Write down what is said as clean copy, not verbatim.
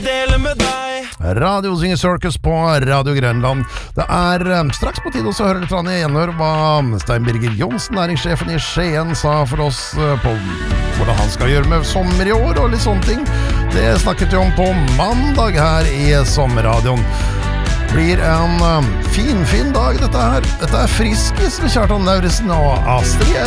dele med deg. Radio Singer Circus på Radio Grønland. Det straks på tide å høre litt i gjenhør hva Stein Birger Johnsen, næringssjefen i Skien, sa for oss på hvordan han skal gjøre med sommer i år og litt sånne ting. Det snakket vi om på mandag her i Sommerradioen. Blir en fin dag dette her. Dette Friskis med Kjartan Lauritzen og Astrid